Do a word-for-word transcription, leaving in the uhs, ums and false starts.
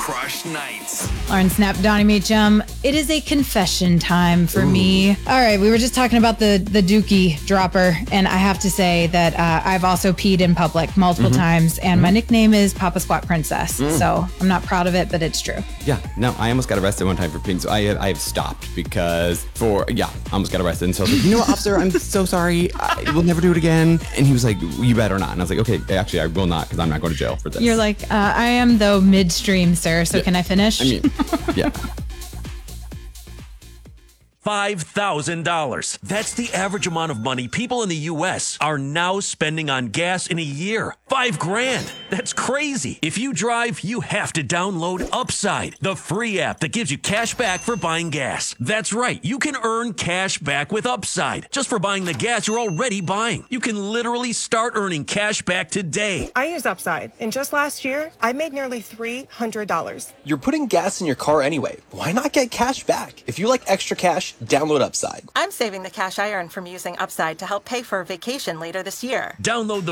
Crush Nights. Lauren Snap, Donnie Meacham. It is a confession time for Ooh. me. All right, we were just talking about the the Dookie dropper, and I have to say that uh, I've also peed in public multiple Mm-hmm. times, and Mm-hmm. my nickname is Papa Squat Princess. Mm. So I'm not proud of it, but it's true. Yeah, no, I almost got arrested one time for peeing. So I I have stopped because for yeah, I almost got arrested. And so I was like, you know what, officer, I'm so sorry. I will never do it again. And he was like, you better not. And I was like, okay, actually, I will not because I'm not going to jail for this. You're like, uh, I am though midstream, sir. So Yeah. can I finish? I mean, yeah. five thousand dollars. That's the average amount of money people in the U S are now spending on gas in a year. Five grand. That's crazy. If you drive, you have to download Upside, the free app that gives you cash back for buying gas. That's right. You can earn cash back with Upside just for buying the gas you're already buying. You can literally start earning cash back today. I use Upside, and just last year, I made nearly three hundred dollars. You're putting gas in your car anyway. Why not get cash back? If you like extra cash, download Upside. I'm saving the cash I earned from using Upside to help pay for a vacation later this year. Download the